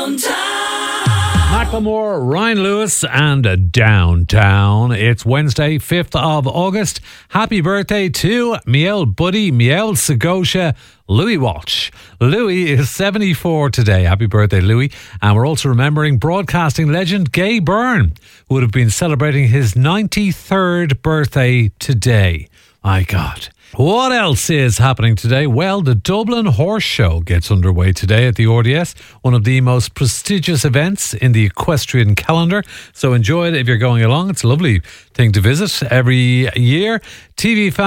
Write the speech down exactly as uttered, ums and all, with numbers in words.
Macklemore, Ryan Lewis and Downtown. It's Wednesday, fifth of August. Happy birthday to Miel Buddy, Miel Segotia, Louis Walsh. Louis is seventy-four today. Happy birthday, Louis. And we're also remembering broadcasting legend Gay Byrne, who would have been celebrating his ninety-third birthday today. My God. What else is happening today? Well, the Dublin Horse Show gets underway today at the R D S, one of the most prestigious events in the equestrian calendar. So enjoy it if you're going along. It's a lovely thing to visit every year. T V